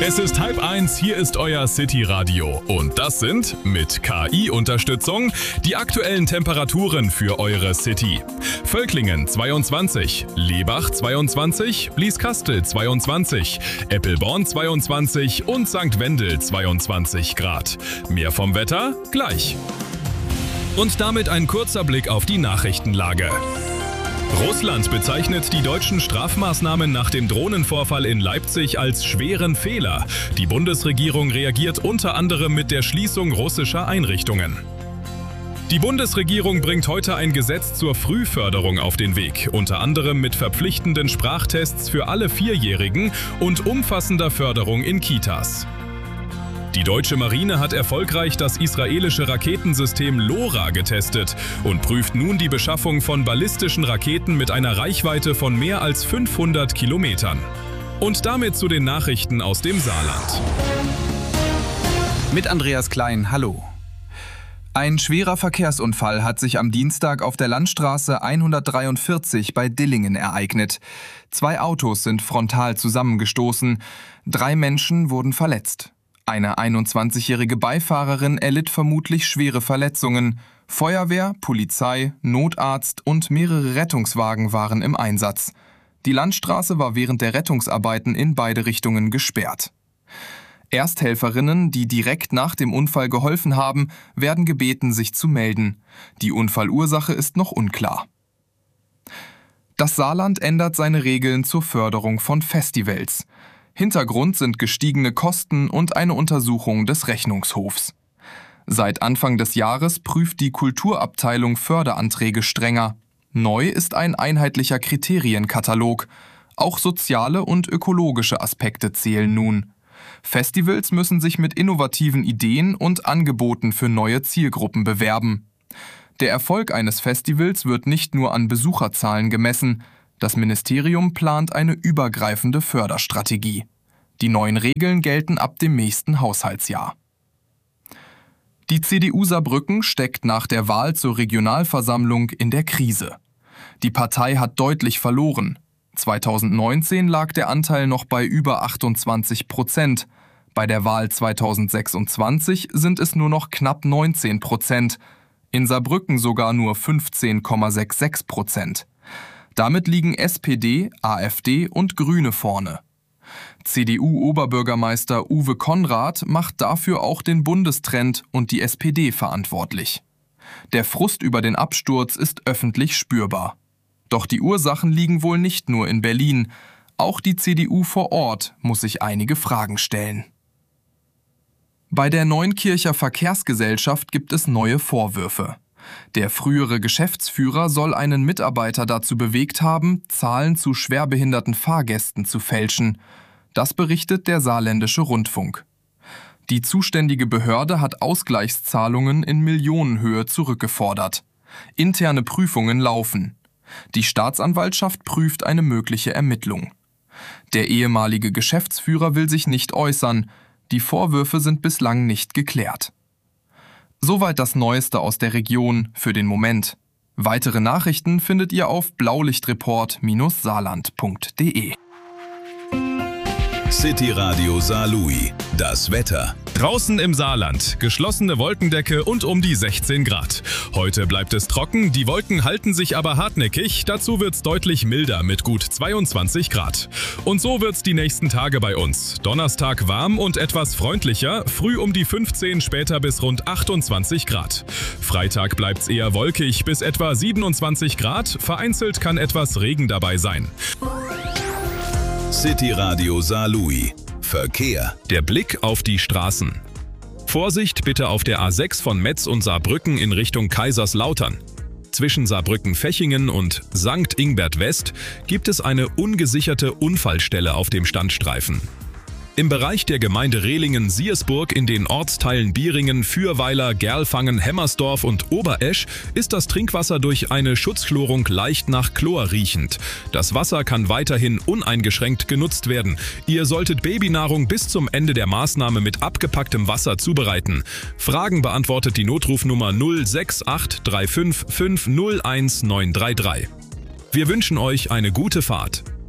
Es ist 12:30, hier ist euer City-Radio. Und das sind, mit KI-Unterstützung, die aktuellen Temperaturen für eure City. Völklingen 22, Lebach 22, Blieskastel 22, Eppelborn 22 und St. Wendel 22 Grad. Mehr vom Wetter gleich. Und damit ein kurzer Blick auf die Nachrichtenlage. Russland bezeichnet die deutschen Strafmaßnahmen nach dem Drohnenvorfall in Leipzig als schweren Fehler. Die Bundesregierung reagiert unter anderem mit der Schließung russischer Einrichtungen. Die Bundesregierung bringt heute ein Gesetz zur Frühförderung auf den Weg, unter anderem mit verpflichtenden Sprachtests für alle Vierjährigen und umfassender Förderung in Kitas. Die deutsche Marine hat erfolgreich das israelische Raketensystem LoRa getestet und prüft nun die Beschaffung von ballistischen Raketen mit einer Reichweite von mehr als 500 Kilometern. Und damit zu den Nachrichten aus dem Saarland. Mit Andreas Klein, hallo. Ein schwerer Verkehrsunfall hat sich am Dienstag auf der Landstraße 143 bei Dillingen ereignet. 2 Autos sind frontal zusammengestoßen. 3 Menschen wurden verletzt. Eine 21-jährige Beifahrerin erlitt vermutlich schwere Verletzungen. Feuerwehr, Polizei, Notarzt und mehrere Rettungswagen waren im Einsatz. Die Landstraße war während der Rettungsarbeiten in beide Richtungen gesperrt. Ersthelferinnen, die direkt nach dem Unfall geholfen haben, werden gebeten, sich zu melden. Die Unfallursache ist noch unklar. Das Saarland ändert seine Regeln zur Förderung von Festivals. Hintergrund sind gestiegene Kosten und eine Untersuchung des Rechnungshofs. Seit Anfang des Jahres prüft die Kulturabteilung Förderanträge strenger. Neu ist ein einheitlicher Kriterienkatalog. Auch soziale und ökologische Aspekte zählen nun. Festivals müssen sich mit innovativen Ideen und Angeboten für neue Zielgruppen bewerben. Der Erfolg eines Festivals wird nicht nur an Besucherzahlen gemessen. Das Ministerium plant eine übergreifende Förderstrategie. Die neuen Regeln gelten ab dem nächsten Haushaltsjahr. Die CDU Saarbrücken steckt nach der Wahl zur Regionalversammlung in der Krise. Die Partei hat deutlich verloren. 2019 lag der Anteil noch bei über 28%. Bei der Wahl 2026 sind es nur noch knapp 19%. In Saarbrücken sogar nur 15,66%. Damit liegen SPD, AfD und Grüne vorne. CDU-Oberbürgermeister Uwe Konrad macht dafür auch den Bundestrend und die SPD verantwortlich. Der Frust über den Absturz ist öffentlich spürbar. Doch die Ursachen liegen wohl nicht nur in Berlin. Auch die CDU vor Ort muss sich einige Fragen stellen. Bei der Neunkircher Verkehrsgesellschaft gibt es neue Vorwürfe. Der frühere Geschäftsführer soll einen Mitarbeiter dazu bewegt haben, Zahlen zu schwerbehinderten Fahrgästen zu fälschen. Das berichtet der Saarländische Rundfunk. Die zuständige Behörde hat Ausgleichszahlungen in Millionenhöhe zurückgefordert. Interne Prüfungen laufen. Die Staatsanwaltschaft prüft eine mögliche Ermittlung. Der ehemalige Geschäftsführer will sich nicht äußern. Die Vorwürfe sind bislang nicht geklärt. Soweit das Neueste aus der Region für den Moment. Weitere Nachrichten findet ihr auf blaulichtreport-saarland.de. City Radio Saarlouis. Das Wetter. Draußen im Saarland, geschlossene Wolkendecke und um die 16 Grad. Heute bleibt es trocken, die Wolken halten sich aber hartnäckig, dazu wird's deutlich milder mit gut 22 Grad. Und so wird's die nächsten Tage bei uns. Donnerstag warm und etwas freundlicher, früh um die 15, später bis rund 28 Grad. Freitag bleibt's eher wolkig bis etwa 27 Grad, vereinzelt kann etwas Regen dabei sein. City Radio Saarlouis. Verkehr. Der Blick auf die Straßen. Vorsicht bitte auf der A6 von Metz und Saarbrücken in Richtung Kaiserslautern. Zwischen Saarbrücken-Fechingen und St. Ingbert West gibt es eine ungesicherte Unfallstelle auf dem Standstreifen. Im Bereich der Gemeinde Rehlingen-Siersburg in den Ortsteilen Bieringen, Fürweiler, Gerlfangen, Hemmersdorf und Oberesch ist das Trinkwasser durch eine Schutzchlorung leicht nach Chlor riechend. Das Wasser kann weiterhin uneingeschränkt genutzt werden. Ihr solltet Babynahrung bis zum Ende der Maßnahme mit abgepacktem Wasser zubereiten. Fragen beantwortet die Notrufnummer 06835 501933. Wir wünschen euch eine gute Fahrt.